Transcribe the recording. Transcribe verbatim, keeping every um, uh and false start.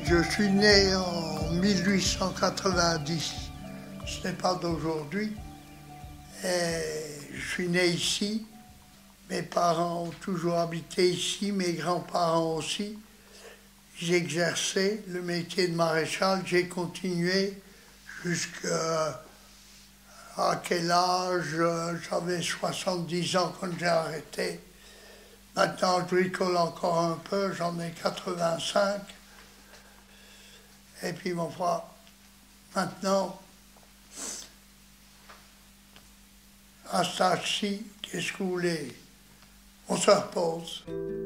Je suis né en mille huit cent quatre-vingt-dix, ce n'est pas d'aujourd'hui. Et je suis né ici, mes parents ont toujours habité ici, mes grands-parents aussi. J'ai exercé le métier de maréchal, j'ai continué jusqu'à quel âge? J'avais soixante-dix ans quand j'ai arrêté. Maintenant, je bricole encore un peu, j'en ai quatre-vingt-cinq. Et puis, mon frère, maintenant, à ce stade-ci, qu'est-ce que vous voulez? On se repose.